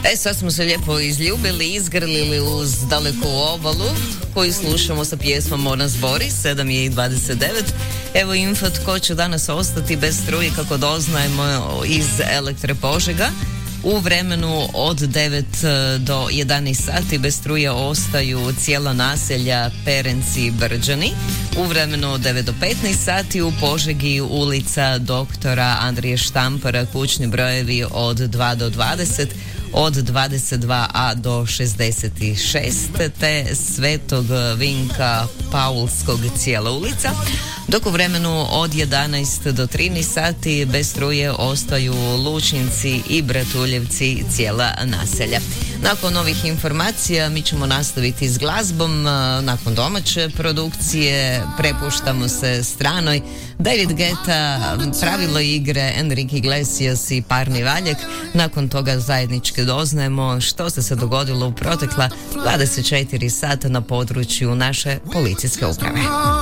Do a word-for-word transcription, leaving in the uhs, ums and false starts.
E, sad smo se lijepo izljubili, izgrlili uz daleku obalu koju slušamo sa pjesmom Ona zbori. Sedam je i dvadeset devet. Evo info tko će danas ostati bez struje, kako doznajemo iz Elektre Požega. U vremenu od devet do jedanaest sati bez struje ostaju cijela naselja Perenci i Brđani. U vremenu od devet do petnaest sati u Požegi ulica doktora Andrije Štampara, kućni brojevi od dva do dvadeset, od dvadeset dva a do šezdeset šest, te Svetog Vinka Paulskog cijela ulica, dok u vremenu od jedanaest do trinaest sati bez struje ostaju Lučinci i Bratuljevci, cijela naselja. Nakon ovih informacija mi ćemo nastaviti s glazbom. Nakon domaće produkcije prepuštamo se stranoj. David Guetta, Pravilo igre, Enrique Iglesias i Parni Valjak. Nakon toga zajednički doznajemo što se se dogodilo u protekla dvadeset četiri sata na području naše policijske uprave.